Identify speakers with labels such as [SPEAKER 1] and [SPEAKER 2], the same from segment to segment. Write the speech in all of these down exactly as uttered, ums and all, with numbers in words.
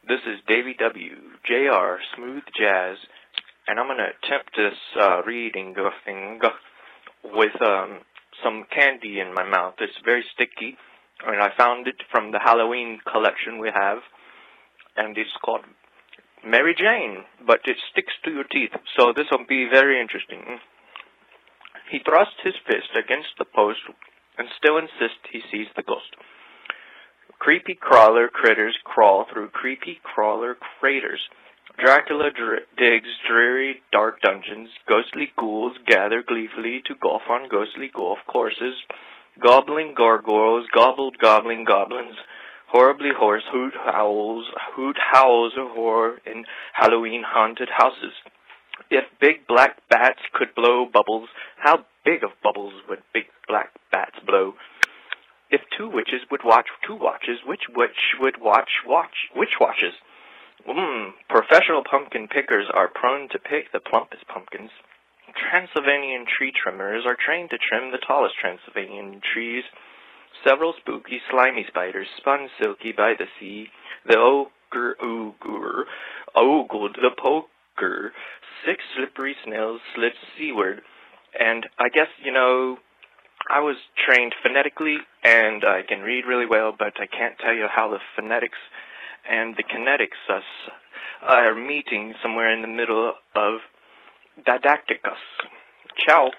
[SPEAKER 1] This is Davey W. J R. Smooth Jazz, and I'm going to attempt this uh, reading thing with um, some candy in my mouth. It's very sticky, and I found it from the Halloween collection we have, and it's called Mary Jane, but it sticks to your teeth, so this will be very interesting. He thrusts his fist against the post and still insists he sees the ghost. Creepy crawler critters crawl through creepy crawler craters. Dracula dr- digs dreary dark dungeons. Ghostly ghouls gather gleefully to golf on ghostly golf courses. Gobbling gargoyles gobbled gobbling goblins. Horribly hoarse hoot howls, hoot howls of horror in Halloween haunted houses. If big black bats could blow bubbles, how big of bubbles would big black bats blow? If two witches would watch two watches, which witch would watch watch which watches? Mmm, professional pumpkin pickers are prone to pick the plumpest pumpkins. Transylvanian tree trimmers are trained to trim the tallest Transylvanian trees. Several spooky, slimy spiders spun silky by the sea. The ogre, ogre, ogled the poker. Six slippery snails slid seaward. And I guess, you know, I was trained phonetically, and I can read really well, but I can't tell you how the phonetics and the kinetics us are meeting somewhere in the middle of didacticus. Ciao.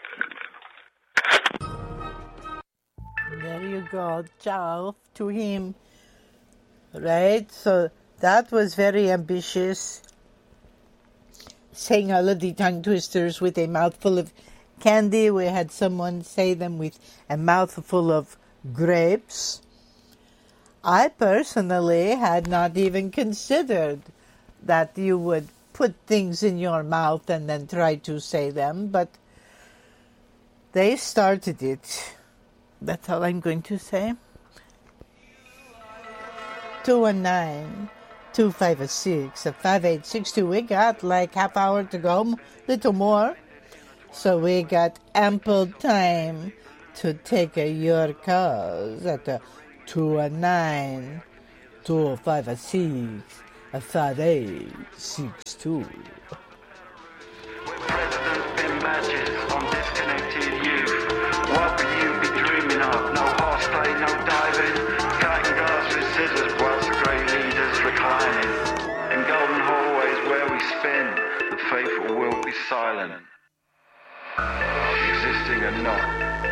[SPEAKER 2] There you go. Ciao to him. Right? So that was very ambitious. Saying all of the tongue twisters with a mouthful of candy. We had someone say them with a mouthful of grapes. I personally had not even considered that you would put things in your mouth and then try to say them, but they started it. That's all I'm going to say. two one nine, two five six, five eight six two. We got like half hour to go, little more. So we got ample time to take your calls at uh, two one nine, two five six, five eight six two.